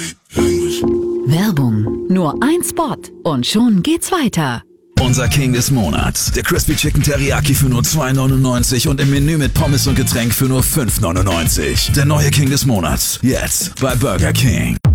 Werbung. Nur ein Spot und schon geht's weiter. Unser King des Monats. Der Crispy Chicken Teriyaki für nur 2,99 und im Menü mit Pommes und Getränk für nur 5,99. Der neue King des Monats. Jetzt bei Burger King.